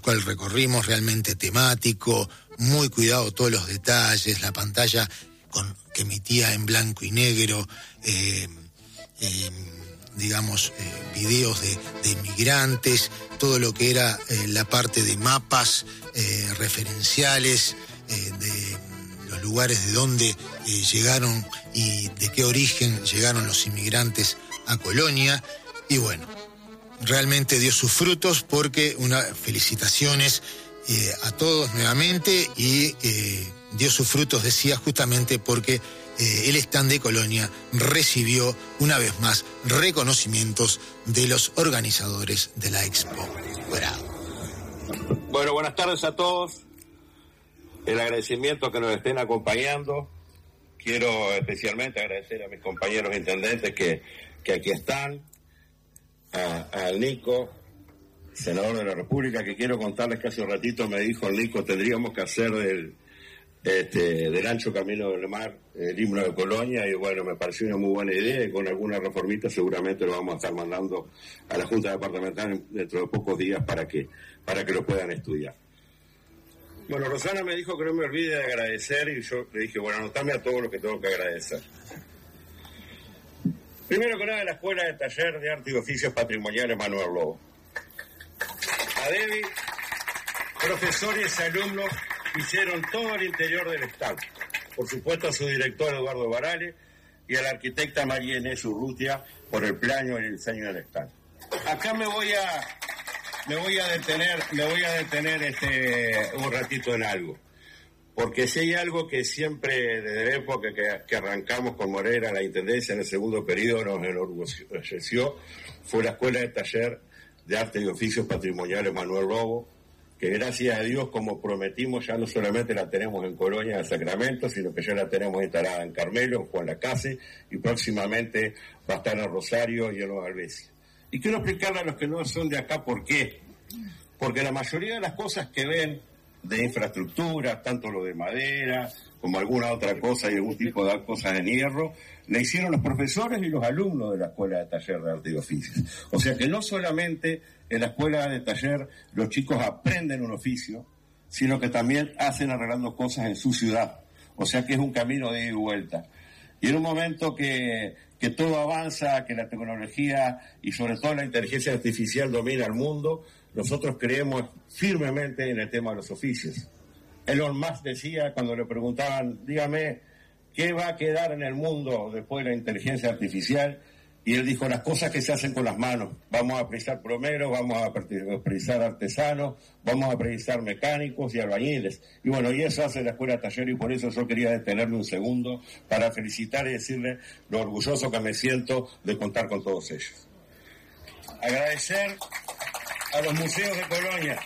cual recorrimos, realmente temático, muy cuidado todos los detalles, la pantalla que emitía en blanco y negro, videos de inmigrantes, todo lo que era la parte de mapas referenciales, de los lugares de donde llegaron y de qué origen llegaron los inmigrantes a Colonia. Y bueno, realmente dio sus frutos porque felicitaciones a todos nuevamente y dio sus frutos, decía, justamente porque el stand de Colonia recibió una vez más reconocimientos de los organizadores de la Expo Grado. Bueno, buenas tardes a todos. El agradecimiento que nos estén acompañando. Quiero especialmente agradecer a mis compañeros intendentes que aquí están, al Nico, senador de la República, que quiero contarles que hace un ratito me dijo el Nico, tendríamos que hacer del ancho camino del mar el himno de Colonia, y bueno, me pareció una muy buena idea, y con alguna reformita seguramente lo vamos a estar mandando a la Junta Departamental dentro de pocos días para que lo puedan estudiar. Bueno, Rosana me dijo que no me olvide de agradecer, y yo le dije, bueno, anotame a todos los que tengo que agradecer. Primero que nada, la Escuela de Taller de Arte y Oficios Patrimoniales Manuel Lobo. A Debbie, profesores y alumnos hicieron todo el interior del stand. Por supuesto a su director Eduardo Barale y a la arquitecta María Inés Urrutia por el plano y el diseño del stand. Acá me voy a detener un ratito en algo, porque si hay algo que siempre desde la época que arrancamos con Morera la intendencia en el segundo periodo nos enorgulleció, fue la Escuela de Taller de Arte y Oficios Patrimoniales Manuel Lobo, que gracias a Dios, como prometimos, ya no solamente la tenemos en Colonia de Sacramento, sino que ya la tenemos instalada en Carmelo, en Juan Lacase, y próximamente va a estar en Rosario y en Nueva Albesia. Y quiero explicarle a los que no son de acá por qué. Porque la mayoría de las cosas que ven de infraestructura, tanto lo de madera como alguna otra cosa y algún tipo de cosas en hierro, la hicieron los profesores y los alumnos de la Escuela de Taller de Arte y Oficios. O sea que no solamente en la Escuela de Taller los chicos aprenden un oficio, sino que también hacen arreglando cosas en su ciudad. O sea que es un camino de ida y vuelta. Y en un momento que todo avanza, que la tecnología y sobre todo la inteligencia artificial domina el mundo, nosotros creemos firmemente en el tema de los oficios. Elon Musk decía cuando le preguntaban, dígame, ¿qué va a quedar en el mundo después de la inteligencia artificial? Y él dijo, las cosas que se hacen con las manos. Vamos a precisar plomeros, vamos a precisar artesanos, vamos a precisar mecánicos y albañiles. Y bueno, y eso hace la Escuela de Taller, y por eso yo quería detenerme un segundo para felicitar y decirle lo orgulloso que me siento de contar con todos ellos. Agradecer a los museos de Colonia,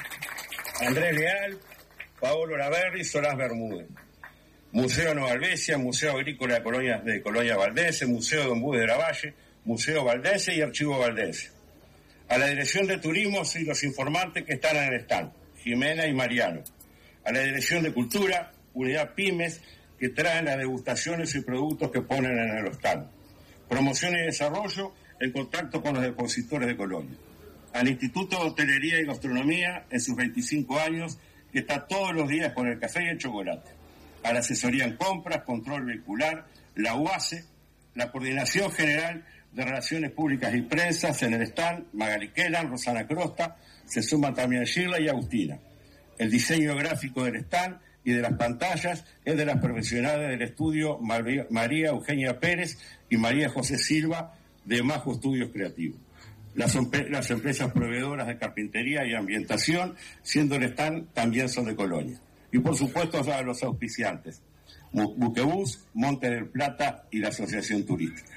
Andrés Leal, Paolo Laverri, Solás Bermúdez. Museo Nueva Albesia, Museo Agrícola de Colonia Valdense, Museo Don Bus de la Valle, Museo Valdense y Archivo Valdense. A la Dirección de Turismo y los informantes que están en el stand, Jimena y Mariano. A la Dirección de Cultura, Unidad Pymes, que traen las degustaciones y productos que ponen en el stand. Promoción y Desarrollo, en contacto con los expositores de Colonia. Al Instituto de Hotelería y Gastronomía, en sus 25 años, que está todos los días con el café y el chocolate. A la Asesoría en Compras, Control Vehicular, la UACE, la Coordinación General de Relaciones Públicas y Prensas en el stand, Magali Kellan, Rosana Crosta, se suman también Sheila y Agustina. El diseño gráfico del stand y de las pantallas es de las profesionales del estudio María Eugenia Pérez y María José Silva de Majo Estudios Creativos. Las empresas proveedoras de carpintería y ambientación, siendo el stand, también son de Colonia. Y por supuesto a los auspiciantes, Buquebús, Monte del Plata y la Asociación Turística.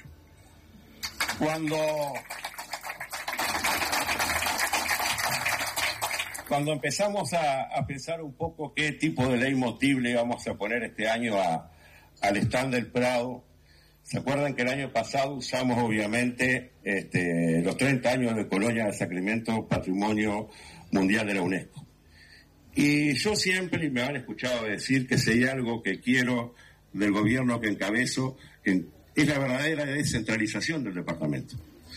Cuando empezamos a pensar un poco qué tipo de leitmotiv le íbamos a poner este año al stand del Prado, ¿se acuerdan que el año pasado usamos obviamente los 30 años de Colonia de Sacramento, Patrimonio Mundial de la UNESCO? Y yo siempre, y me han escuchado decir que si hay algo que quiero del gobierno que encabezo, es la verdadera descentralización del departamento.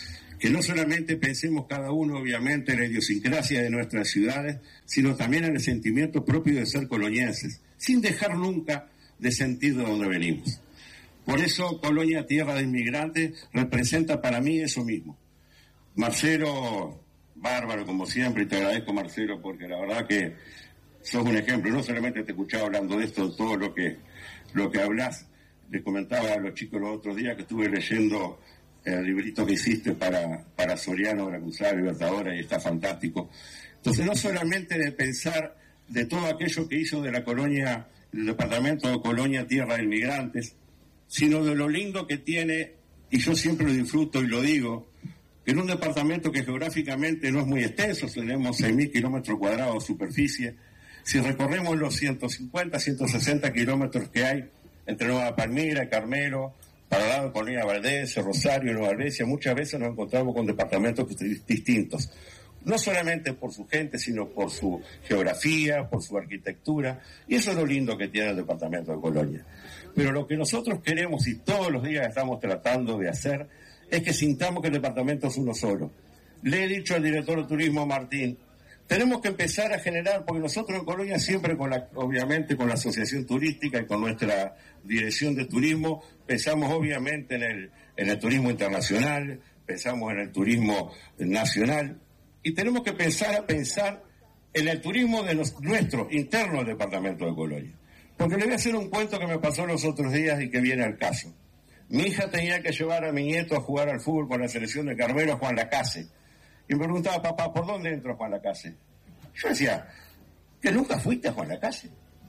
que no solamente pensemos cada uno, obviamente, en la idiosincrasia de nuestras ciudades, sino también en el sentimiento propio de ser colonienses, sin dejar nunca de sentir de dónde venimos. Por eso, Colonia Tierra de Inmigrantes representa para mí eso mismo. Marcelo, bárbaro como siempre, y te agradezco, Marcelo, porque la verdad que sos un ejemplo. No solamente te escuchaba hablando de esto, todo lo que hablas. Le comentaba a los chicos los otros días que estuve leyendo el librito que hiciste para Soriano, la Cruzada Libertadora, y está fantástico. Entonces, no solamente de pensar de todo aquello que hizo de la colonia, del departamento de Colonia Tierra de Inmigrantes, sino de lo lindo que tiene, y yo siempre lo disfruto y lo digo, que en un departamento que geográficamente no es muy extenso, tenemos 6.000 kilómetros cuadrados de superficie, si recorremos los 150, 160 kilómetros que hay entre Nueva Palmira, Carmelo, para el lado de Colonia Valdés, Rosario, Nueva Albesia, muchas veces nos encontramos con departamentos distintos, no solamente por su gente, sino por su geografía, por su arquitectura, y eso es lo lindo que tiene el departamento de Colonia. Pero lo que nosotros queremos y todos los días estamos tratando de hacer es que sintamos que el departamento es uno solo. Le he dicho al director de turismo, Martín, tenemos que empezar a generar, porque nosotros en Colonia siempre obviamente con la asociación turística y con nuestra dirección de turismo, pensamos obviamente en el turismo internacional, pensamos en el turismo nacional, y tenemos que empezar a pensar en el turismo de nuestro interno del departamento de Colonia. Porque le voy a hacer un cuento que me pasó los otros días y que viene al caso. Mi hija tenía que llevar a mi nieto a jugar al fútbol con la selección de Carmelo, Juan Lacase. Y me preguntaba, papá, ¿por dónde entro a Juan Lacase? Yo decía, ¿que nunca fuiste a Juan Lacase?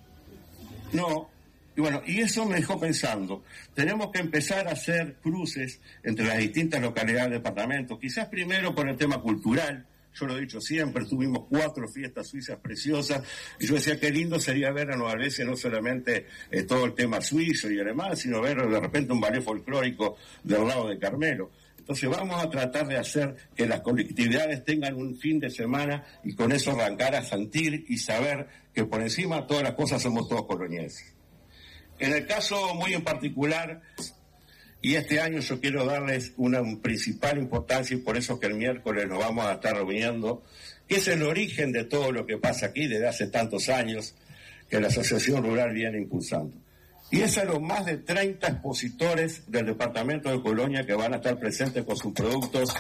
No. Y bueno, y eso me dejó pensando. Tenemos que empezar a hacer cruces entre las distintas localidades del departamento. Quizás primero por el tema cultural. Yo lo he dicho siempre, tuvimos 4 fiestas suizas preciosas, y yo decía qué lindo sería ver a Nueva Albesia no solamente todo el tema suizo y alemán, sino ver de repente un ballet folclórico del lado de Carmelo. Entonces vamos a tratar de hacer que las colectividades tengan un fin de semana y con eso arrancar a sentir y saber que por encima de todas las cosas somos todos colonienses. En el caso muy en particular, y este año yo quiero darles una principal importancia, y por eso que el miércoles nos vamos a estar reuniendo, que es el origen de todo lo que pasa aquí desde hace tantos años que la Asociación Rural viene impulsando. Y es a los más de 30 expositores del departamento de Colonia que van a estar presentes con sus productos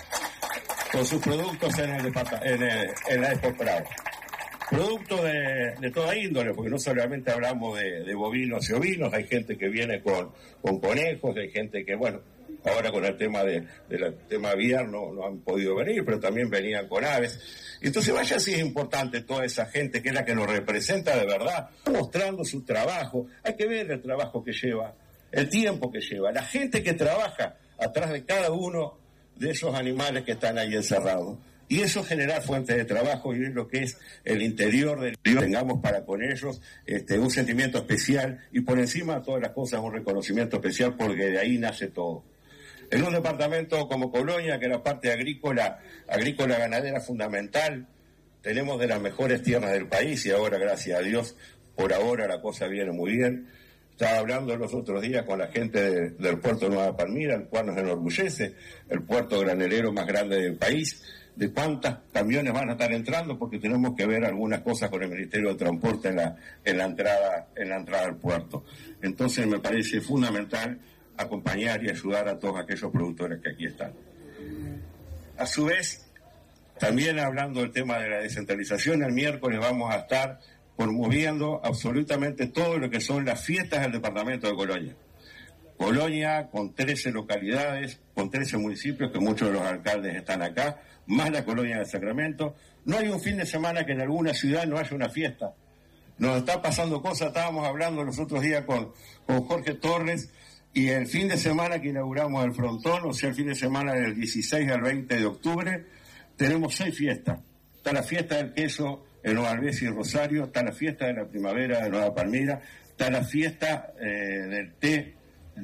en la Expo Prado. Producto de toda índole, porque no solamente hablamos de bovinos y ovinos, hay gente que viene con conejos, hay gente que, bueno, ahora con el tema del tema aviar no han podido venir, pero también venían con aves. Entonces vaya si es importante toda esa gente que es la que nos representa de verdad, mostrando su trabajo. Hay que ver el trabajo que lleva, el tiempo que lleva, la gente que trabaja atrás de cada uno de esos animales que están ahí encerrados. Y eso generar fuentes de trabajo, y es lo que es el interior del que tengamos para con ellos un sentimiento especial, y por encima de todas las cosas un reconocimiento especial, porque de ahí nace todo. En un departamento como Colonia, que la parte agrícola ganadera fundamental, tenemos de las mejores tierras del país, y ahora, gracias a Dios, por ahora la cosa viene muy bien. Estaba hablando los otros días con la gente del puerto de Nueva Palmira, el cual nos enorgullece, el puerto granelero más grande del país, de cuántas camiones van a estar entrando, porque tenemos que ver algunas cosas con el Ministerio de Transporte en la entrada al puerto. Entonces me parece fundamental acompañar y ayudar a todos aquellos productores que aquí están. A su vez, también hablando del tema de la descentralización, el miércoles vamos a estar promoviendo absolutamente todo lo que son las fiestas del departamento de Colonia. Colonia con 13 localidades, con 13 municipios, que muchos de los alcaldes están acá, más la Colonia de Sacramento. No hay un fin de semana que en alguna ciudad no haya una fiesta. Nos está pasando cosas, estábamos hablando los otros días con Jorge Torres, y el fin de semana que inauguramos el frontón, o sea, el fin de semana del 16 al 20 de octubre, tenemos 6 fiestas. Está la fiesta del queso en Nueva Albesia y Rosario, está la fiesta de la primavera de Nueva Palmira, está la fiesta del té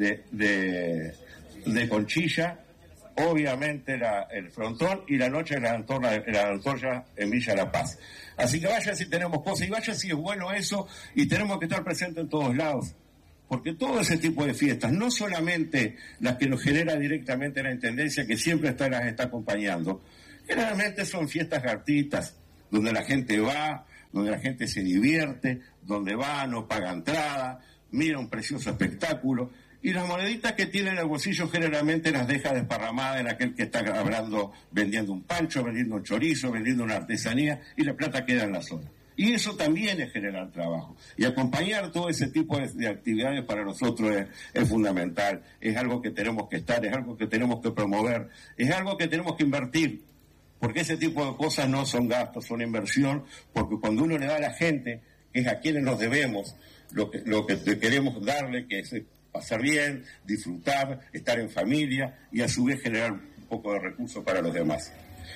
de Conchilla, obviamente el frontón, y la noche de la antorcha en Villa La Paz. Así que vaya si tenemos cosas, y vaya si es bueno eso, y tenemos que estar presentes en todos lados. porque todo ese tipo de fiestas, no solamente las que nos genera directamente la Intendencia, que siempre las está acompañando, generalmente son fiestas gratuitas, donde la gente va, donde la gente se divierte, donde va, no paga entrada, mira un precioso espectáculo, y las moneditas que tiene en el bolsillo generalmente las deja desparramadas en aquel que está hablando, vendiendo un pancho, vendiendo un chorizo, vendiendo una artesanía, y la plata queda en la zona. Y eso también es generar trabajo. Y acompañar todo ese tipo de actividades para nosotros es fundamental. Es algo que tenemos que estar, es algo que tenemos que promover, es algo que tenemos que invertir. Porque ese tipo de cosas no son gastos, son inversión, porque cuando uno le da a la gente, que es a quienes nos debemos, lo que queremos darle, que es pasar bien, disfrutar, estar en familia y a su vez generar un poco de recursos para los demás.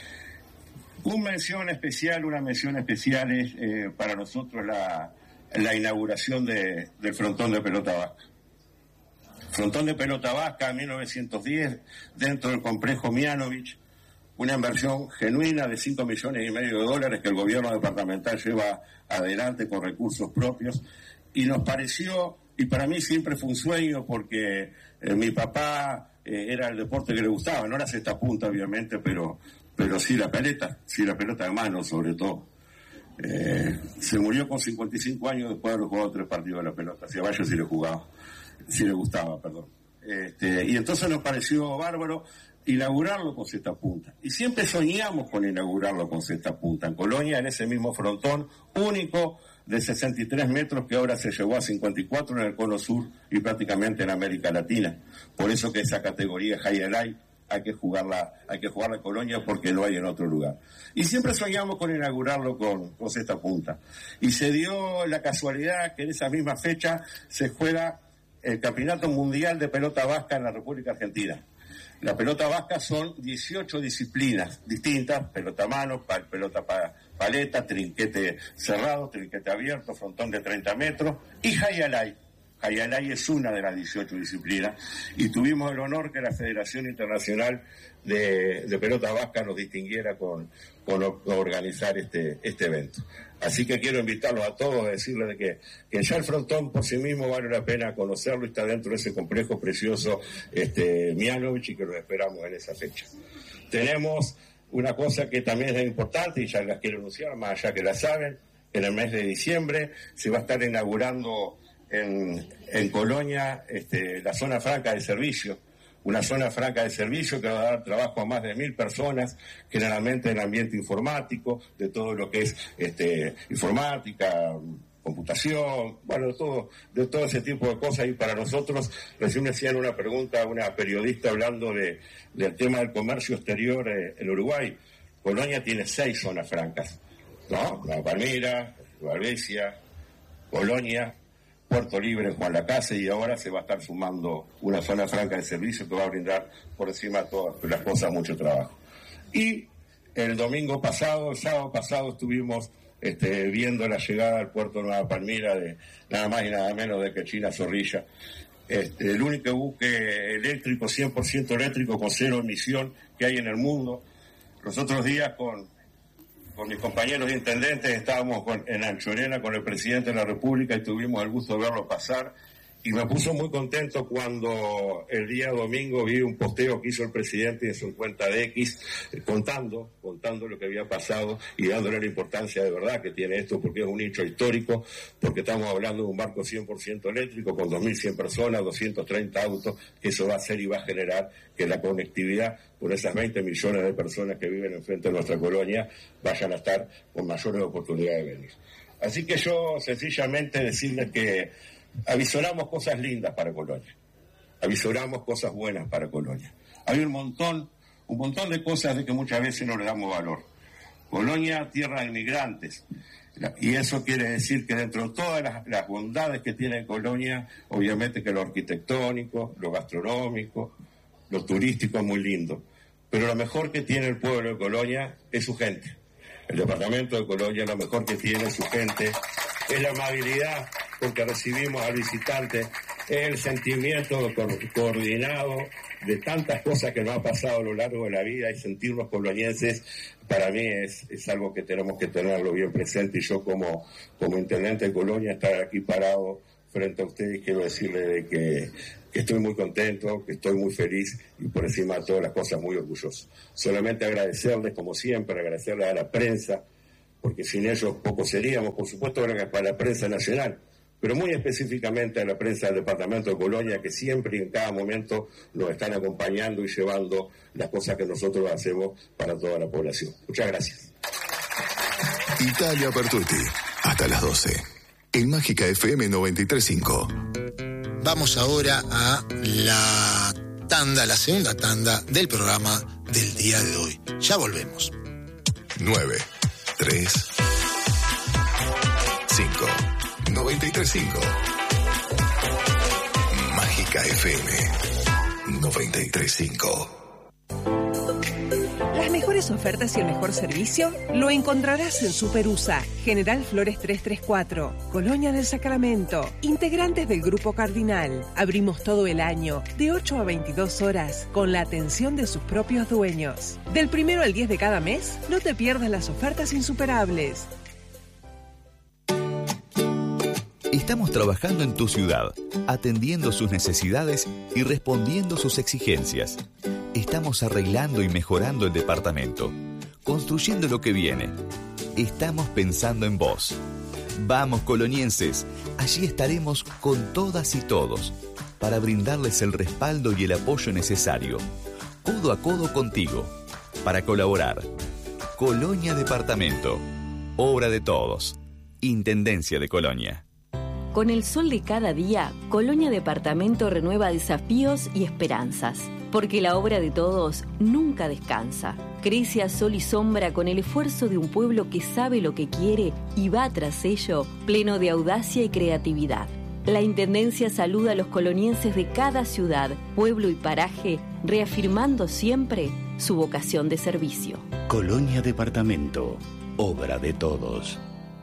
Una mención especial es para nosotros la inauguración del frontón de pelota vasca. Frontón de pelota vasca en 1910, dentro del complejo Mianovich, una inversión genuina de $5,5 millones que el gobierno departamental lleva adelante con recursos propios, y nos pareció, y para mí siempre fue un sueño, porque mi papá era el deporte que le gustaba, no la cesta punta obviamente, pero sí la pelota de mano sobre todo. Se murió con 55 años después de haber jugado 3 partidos de la pelota, hacia Valle sí le gustaba. Y entonces nos pareció bárbaro inaugurarlo con cesta punta. Y siempre soñamos con inaugurarlo con cesta punta. En Colonia, en ese mismo frontón único de 63 metros que ahora se llevó a 54 en el Cono Sur y prácticamente en América Latina. Por eso que esa categoría Highlight hay que jugarla en Colonia porque no hay en otro lugar. Y siempre soñamos con inaugurarlo con cesta punta. Y se dio la casualidad que en esa misma fecha se juega el Campeonato Mundial de Pelota Vasca en la República Argentina. La pelota vasca son 18 disciplinas distintas: pelota a mano, pelota paleta, trinquete cerrado, trinquete abierto, frontón de 30 metros y Hayalay. Hayalay es una de las 18 disciplinas, y tuvimos el honor que la Federación Internacional de Pelota Vasca nos distinguiera con organizar este evento. Así que quiero invitarlos a todos a decirles que ya el frontón por sí mismo vale la pena conocerlo, y está dentro de ese complejo precioso Mianovich, y que los esperamos en esa fecha. Tenemos una cosa que también es importante y ya las quiero anunciar, más allá que la saben: en el mes de diciembre se va a estar inaugurando en Colonia la zona franca de servicio. Una zona franca de servicio que va a dar trabajo a más de 1.000 personas, generalmente en el ambiente informático, de todo lo que es informática, computación, bueno, de todo ese tipo de cosas. Y para nosotros, recién me hacían una pregunta a una periodista hablando del tema del comercio exterior en Uruguay. Colonia tiene 6 zonas francas, ¿no? La Palmira, Valvesia, Colonia, Puerto Libre, Juan Lacase, y ahora se va a estar sumando una zona franca de servicio que va a brindar por encima de todas las cosas mucho trabajo. Y el sábado pasado estuvimos viendo la llegada al puerto Nueva Palmira de nada más y nada menos de que China Zorrilla, el único buque eléctrico, 100% eléctrico, con 0 emisión que hay en el mundo. Los otros días con mis compañeros intendentes estábamos en Anchorena con el presidente de la República y tuvimos el gusto de verlo pasar, y me puso muy contento cuando el día domingo vi un posteo que hizo el presidente en su cuenta de X contando lo que había pasado y dándole la importancia de verdad que tiene esto, porque es un hecho histórico, porque estamos hablando de un barco 100% eléctrico con 2.100 personas, 230 autos, que eso va a hacer y va a generar que la conectividad con esas 20 millones de personas que viven enfrente de nuestra colonia vayan a estar con mayores oportunidades de venir. Así que yo sencillamente decirles que avisoramos cosas lindas para Colonia, avisoramos cosas buenas para Colonia. Hay un montón de cosas de que muchas veces no le damos valor. Colonia, tierra de inmigrantes, y eso quiere decir que dentro de todas las bondades que tiene Colonia, obviamente que lo arquitectónico, lo gastronómico, lo turístico es muy lindo, pero lo mejor que tiene el pueblo de Colonia es su gente. El departamento de Colonia lo mejor que tiene es su gente, es la amabilidad porque recibimos al visitante, es el sentimiento coordinado de tantas cosas que nos ha pasado a lo largo de la vida, y sentirnos colonienses para mí es algo que tenemos que tenerlo bien presente, y yo como intendente de Colonia estar aquí parado frente a ustedes quiero decirle de que estoy muy contento, que estoy muy feliz y por encima de todas las cosas muy orgulloso. Solamente agradecerles, como siempre, agradecerles a la prensa, porque sin ellos poco seríamos, por supuesto, gracias para la prensa nacional, pero muy específicamente a la prensa del departamento de Colonia, que siempre y en cada momento nos están acompañando y llevando las cosas que nosotros hacemos para toda la población. Muchas gracias. Italia Bertucci, hasta las 12. En Mágica FM 93.5. Vamos ahora a la segunda tanda del programa del día de hoy. Ya volvemos. 9, 3, 5, 93.5. Mágica FM 93.5. Las mejores ofertas y el mejor servicio lo encontrarás en Superusa, General Flores 334, Colonia del Sacramento, integrantes del Grupo Cardinal. Abrimos todo el año, de 8 a 22 horas, con la atención de sus propios dueños. Del 1 al 10 de cada mes, no te pierdas las ofertas insuperables. Estamos trabajando en tu ciudad, atendiendo sus necesidades y respondiendo sus exigencias. Estamos arreglando y mejorando el departamento, construyendo lo que viene. Estamos pensando en vos. Vamos, colonienses, allí estaremos con todas y todos para brindarles el respaldo y el apoyo necesario, codo a codo contigo, para colaborar. Colonia Departamento, obra de todos. Intendencia de Colonia. Con el sol de cada día, Colonia Departamento renueva desafíos y esperanzas. Porque la obra de todos nunca descansa. Crece a sol y sombra con el esfuerzo de un pueblo que sabe lo que quiere y va tras ello, pleno de audacia y creatividad. La Intendencia saluda a los colonienses de cada ciudad, pueblo y paraje, reafirmando siempre su vocación de servicio. Colonia Departamento, obra de todos.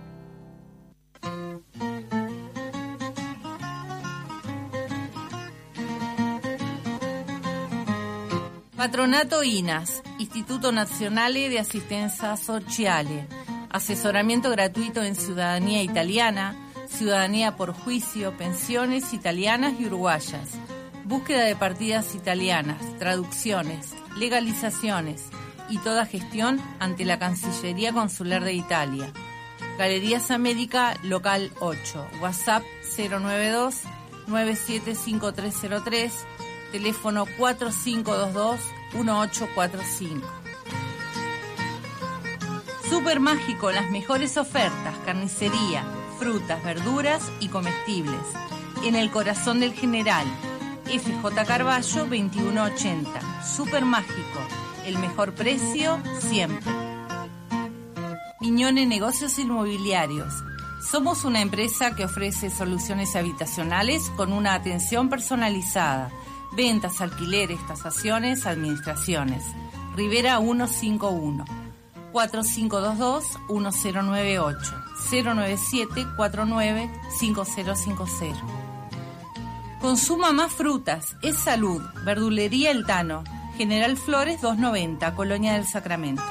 Patronato INAS, Istituto Nazionale de Assistenza Sociale. Asesoramiento gratuito en ciudadanía italiana, ciudadanía por juicio, pensiones italianas y uruguayas. Búsqueda de partidas italianas, traducciones, legalizaciones y toda gestión ante la Cancillería Consular de Italia. Galerías América, local 8. WhatsApp 092-975303. Teléfono 4522-1845. Súper Mágico, las mejores ofertas, carnicería, frutas, verduras y comestibles. En el corazón del General, FJ Carballo 2180. Súper Mágico, el mejor precio siempre. Miñone Negocios Inmobiliarios. Somos una empresa que ofrece soluciones habitacionales con una atención personalizada. Ventas, alquileres, tasaciones, administraciones. Rivera 151. 4522-1098. 097-49-5050. Consuma más frutas. Es salud. Verdulería El Tano. General Flores 290. Colonia del Sacramento.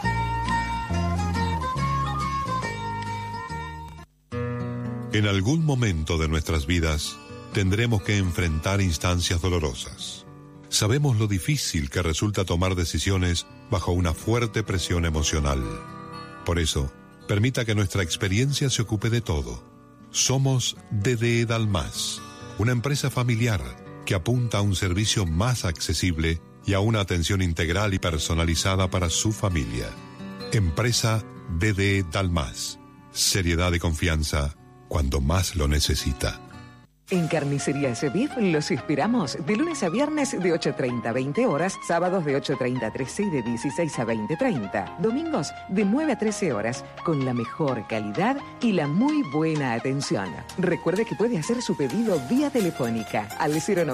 En algún momento de nuestras vidas tendremos que enfrentar instancias dolorosas. Sabemos lo difícil que resulta tomar decisiones bajo una fuerte presión emocional. Por eso, permita que nuestra experiencia se ocupe de todo. Somos DDE Dalmas, una empresa familiar que apunta a un servicio más accesible y a una atención integral y personalizada para su familia. Empresa DDE Dalmas. Seriedad y confianza cuando más lo necesita. En Carnicerías Beef los esperamos de lunes a viernes de 8:30 a 20 horas, sábados de 8:30 a 13 y de 16 a 20:30, domingos de 9 a 13 horas, con la mejor calidad y la muy buena atención. Recuerde que puede hacer su pedido vía telefónica al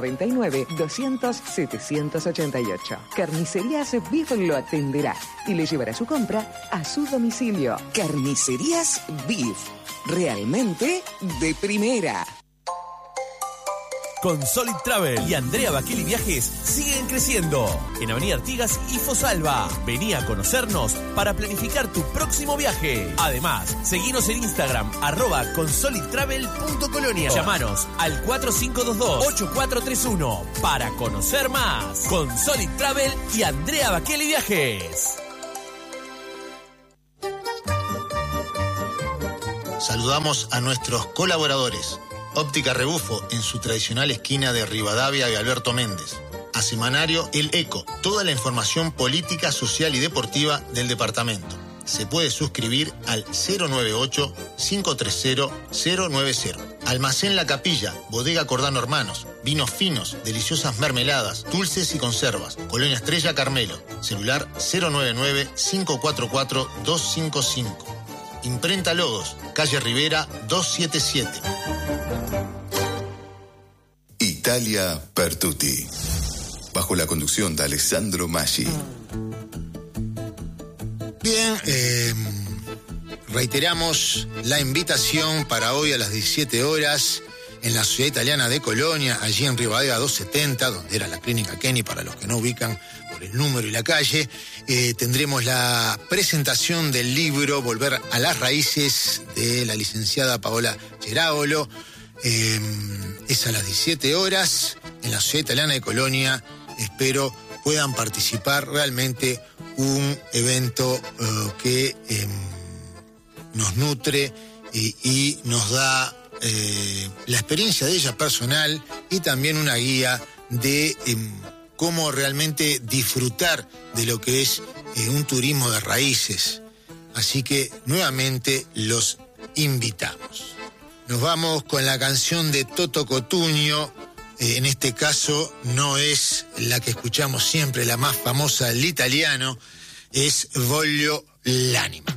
099-200-788. Carnicerías Beef lo atenderá y le llevará su compra a su domicilio. Carnicerías Beef, realmente de primera. con Solid Travel y Andrea Baquelli Viajes siguen creciendo. En Avenida Artigas y Fosalva. Vení a conocernos para planificar tu próximo viaje. Además, seguinos en Instagram, @consolidtravel.colonia. Llamanos al 4522-8431 para conocer más. Con Solid Travel y Andrea Baquelli Viajes. Saludamos a nuestros colaboradores. Óptica Rebufo, en su tradicional esquina de Rivadavia y Alberto Méndez. A Semanario El Eco, toda la información política, social y deportiva del departamento. Se puede suscribir al 098-530-090. Almacén La Capilla, Bodega Cordano Hermanos, vinos finos, deliciosas mermeladas, dulces y conservas. Colonia Estrella Carmelo, celular 099-544-255. Imprenta Logos, calle Rivera 277. Italia Pertuti, bajo la conducción de Alessandro Maggi. Bien, reiteramos la invitación para hoy a las 17 horas en la Sociedad Italiana de Colonia, allí en Rivadavia 270, donde era la clínica Kenny, para los que no ubican por el número y la calle. Tendremos la presentación del libro Volver a las Raíces de la licenciada Paola Geraulo. Es a las 17 horas en la Sociedad Italiana de Colonia. Espero puedan participar. Realmente un evento que nos nutre y nos da la experiencia de ella personal y también una guía de cómo realmente disfrutar de lo que es un turismo de raíces. Así que nuevamente los invitamos. Nos vamos con la canción de Toto Cotugno. En este caso no es la que escuchamos siempre, la más famosa, el italiano, es Voglio l'anima.